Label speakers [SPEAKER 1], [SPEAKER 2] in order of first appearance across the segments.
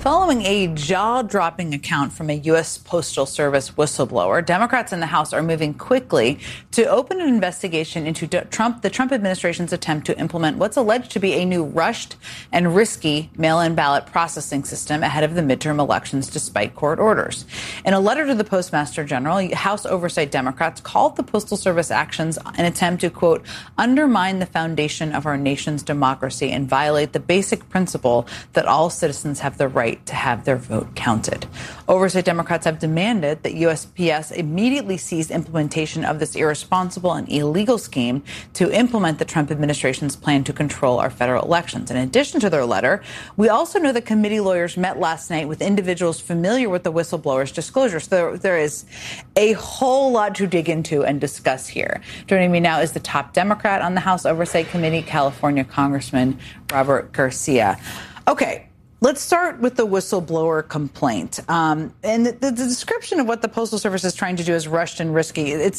[SPEAKER 1] Following a jaw-dropping account from a U.S. Postal Service whistleblower, Democrats in the House are moving quickly to open an investigation into the Trump administration's attempt to implement what's alleged to be a new rushed and risky mail-in ballot processing system ahead of the midterm elections, despite court orders. In a letter to the Postmaster General, House Oversight Democrats called the Postal Service actions an attempt to, quote, undermine the foundation of our nation's democracy and violate the basic principle that all citizens have the right to have their vote counted. Oversight Democrats have demanded that USPS immediately cease implementation of this irresponsible and illegal scheme to implement the Trump administration's plan to control our federal elections. In addition to their letter, we also know that committee lawyers met last night with individuals familiar with the whistleblower's disclosures. So there is a whole lot to dig into and discuss here. Joining me now is the top Democrat on the House Oversight Committee, California Congressman Robert Garcia. Okay. Let's start with the whistleblower complaint. And the description of what the Postal Service is trying to do is rushed and risky. It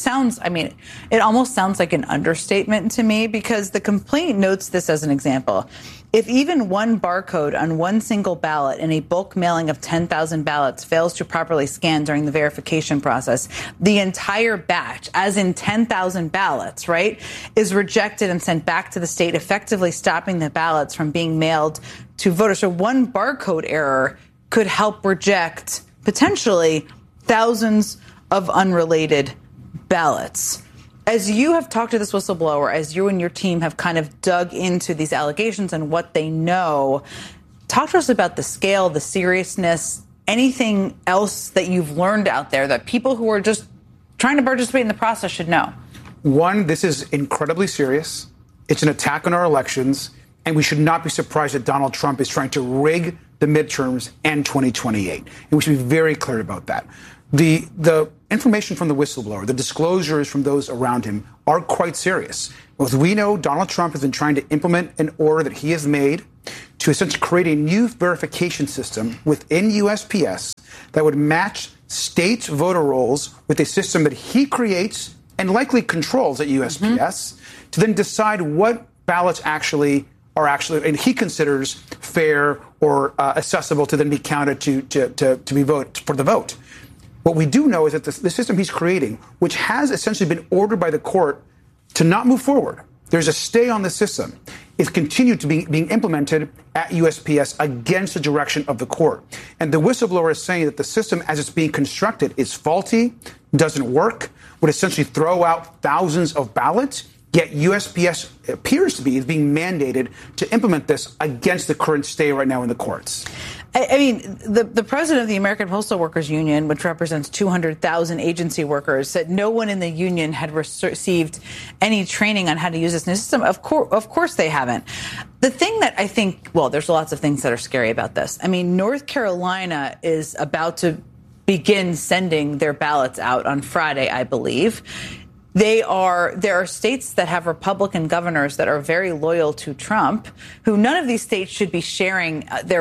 [SPEAKER 1] almost sounds like an understatement to me, because the complaint notes this as an example. If even one barcode on one single ballot in a bulk mailing of 10,000 ballots fails to properly scan during the verification process, the entire batch, as in 10,000 ballots, right, is rejected and sent back to the state, effectively stopping the ballots from being mailed to voters. So one barcode error could help reject potentially thousands of unrelated ballots. As you have talked to this whistleblower, as you and your team have kind of dug into these allegations and what they know, talk to us about the scale, the seriousness, anything else that you've learned out there that people who are just trying to participate in the process should know.
[SPEAKER 2] One, this is incredibly serious. It's an attack on our elections, and we should not be surprised that Donald Trump is trying to rig the midterms and 2028. And we should be very clear about that. The information from the whistleblower, the disclosures from those around him are quite serious. As we know, Donald Trump has been trying to implement an order that he has made to essentially create a new verification system within USPS that would match state voter rolls with a system that he creates and likely controls at USPS to then decide what ballots actually, and he considers fair or accessible to then be counted to be vote for the vote. What we do know is that the system he's creating, which has essentially been ordered by the court to not move forward, there's a stay on the system, is continued to be being implemented at USPS against the direction of the court. And the whistleblower is saying that the system as it's being constructed is faulty, doesn't work, would essentially throw out thousands of ballots. Yet USPS appears to be is being mandated to implement this against the current stay right now in the courts.
[SPEAKER 1] I mean, the president of the American Postal Workers Union, which represents 200,000 agency workers, said no one in the union had received any training on how to use this new system. Of course they haven't. The thing that I think, well, there's lots of things that are scary about this. I mean, North Carolina is about to begin sending their ballots out on Friday, I believe. There are states that have Republican governors that are very loyal to Trump, who none of these states should be sharing their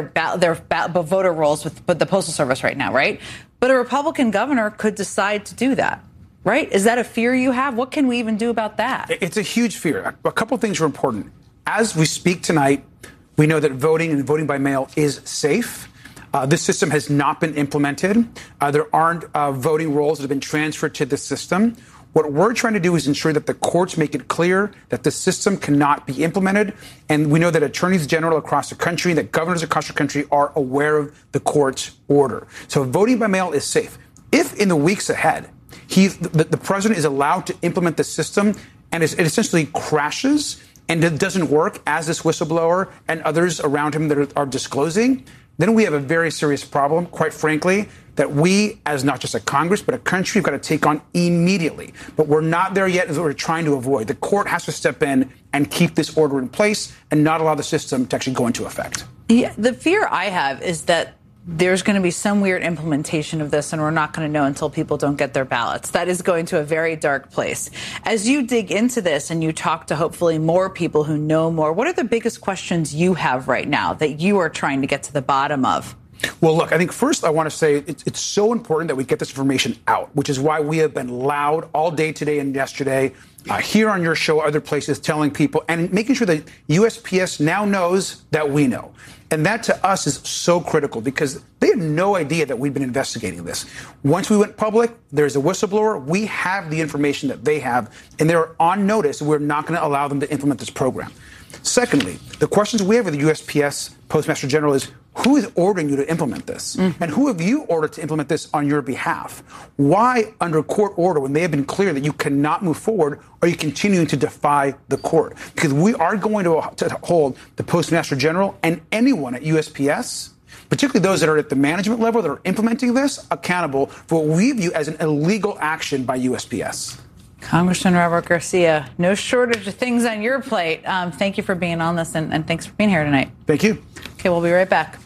[SPEAKER 1] voter rolls with the Postal Service right now, right? But a Republican governor could decide to do that, right? Is that a fear you have? What can we even do about that?
[SPEAKER 2] It's a huge fear. A couple of things are important. As we speak tonight, we know that voting and voting by mail is safe. This system has not been implemented. There aren't voting rolls that have been transferred to the system. What we're trying to do is ensure that the courts make it clear that the system cannot be implemented. And we know that attorneys general across the country, that governors across the country are aware of the court's order. So voting by mail is safe. If in the weeks ahead, the president is allowed to implement the system and it essentially crashes and it doesn't work as this whistleblower and others around him that are disclosing, then we have a very serious problem, quite frankly, that we, as not just a Congress, but a country, have got to take on immediately. But we're not there yet, as we're trying to avoid. The court has to step in and keep this order in place and not allow the system to actually go into effect.
[SPEAKER 1] Yeah, the fear I have is that there's going to be some weird implementation of this, and we're not going to know until people don't get their ballots. That is going to a very dark place. As you dig into this and you talk to hopefully more people who know more, what are the biggest questions you have right now that you are trying to get to the bottom of?
[SPEAKER 2] Well, look, I think first I want to say it's so important that we get this information out, which is why we have been loud all day today and yesterday, here on your show, other places, telling people and making sure that USPS now knows that we know. And that to us is so critical because they had no idea that we'd been investigating this. Once we went public, there's a whistleblower. We have the information that they have, and they're on notice. We're not going to allow them to implement this program. Secondly, the questions we have with the USPS Postmaster General is, who is ordering you to implement this? And who have you ordered to implement this on your behalf? Why, under court order, when they have been clear that you cannot move forward, are you continuing to defy the court? Because we are going to hold the Postmaster General and anyone at USPS, particularly those that are at the management level that are implementing this, accountable for what we view as an illegal action by USPS.
[SPEAKER 1] Congressman Robert Garcia, no shortage of things on your plate. Thank you for being on this, and thanks for being here tonight.
[SPEAKER 2] Thank you.
[SPEAKER 1] Okay, we'll be right back.